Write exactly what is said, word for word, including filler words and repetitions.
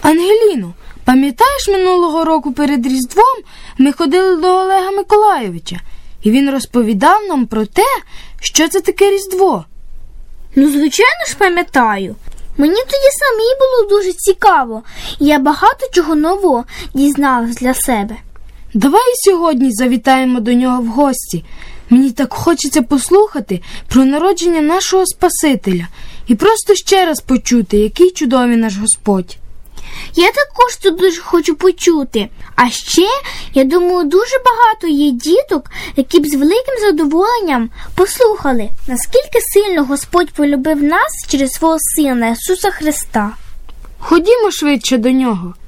Ангеліно, пам'ятаєш, минулого року перед Різдвом ми ходили до Олега Миколайовича, і він розповідав нам про те, що це таке Різдво? Ну, звичайно ж, пам'ятаю. Мені тоді самій було дуже цікаво, і я багато чого нового дізналась для себе. Давай сьогодні завітаємо до нього в гості. Мені так хочеться послухати про народження нашого Спасителя і просто ще раз почути, який чудовий наш Господь. Я також це дуже хочу почути. А ще, я думаю, дуже багато є діток, які б з великим задоволенням послухали, наскільки сильно Господь полюбив нас через свого Сина Ісуса Христа. Ходімо швидше до нього.